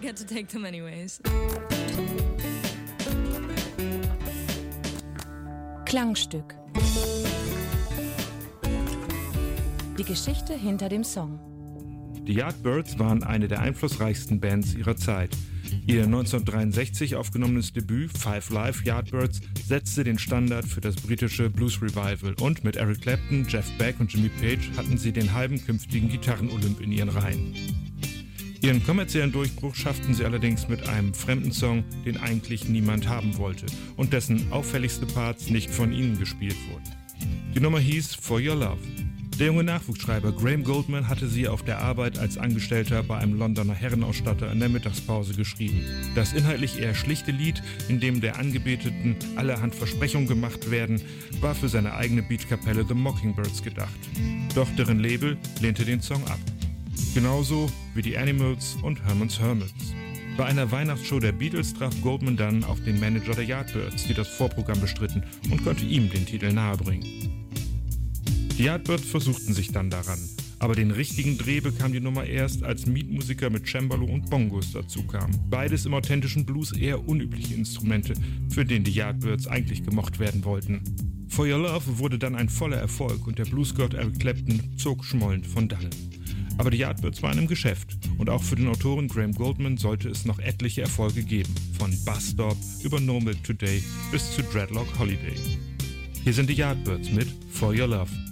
had to take them anyways. Klangstück. Die Geschichte hinter dem Song. Die Yardbirds waren eine der einflussreichsten Bands ihrer Zeit. Ihr 1963 aufgenommenes Debüt Five Live Yardbirds setzte den Standard für das britische Blues Revival und mit Eric Clapton, Jeff Beck und Jimmy Page hatten sie den halben künftigen Gitarren-Olymp in ihren Reihen. Ihren kommerziellen Durchbruch schafften sie allerdings mit einem fremden Song, den eigentlich niemand haben wollte und dessen auffälligste Parts nicht von ihnen gespielt wurden. Die Nummer hieß For Your Love. Der junge Nachwuchsschreiber Graham Goldman hatte sie auf der Arbeit als Angestellter bei einem Londoner Herrenausstatter in der Mittagspause geschrieben. Das inhaltlich eher schlichte Lied, in dem der Angebeteten allerhand Versprechungen gemacht werden, war für seine eigene Beatkapelle The Mockingbirds gedacht. Doch deren Label lehnte den Song ab. Genauso wie die Animals und Herman's Hermits. Bei einer Weihnachtsshow der Beatles traf Goldman dann auf den Manager der Yardbirds, die das Vorprogramm bestritten, und konnte ihm den Titel nahebringen. Die Yardbirds versuchten sich dann daran, aber den richtigen Dreh bekam die Nummer erst, als Mietmusiker mit Cembalo und Bongos dazu kamen. Beides im authentischen Blues eher unübliche Instrumente, für den die Yardbirds eigentlich gemocht werden wollten. For Your Love wurde dann ein voller Erfolg und der Bluesgott Eric Clapton zog schmollend von dannen. Aber die Yardbirds waren im Geschäft und auch für den Autoren Graham Goldman sollte es noch etliche Erfolge geben, von Bus Stop über No Milk Today bis zu Dreadlock Holiday. Hier sind die Yardbirds mit For Your Love.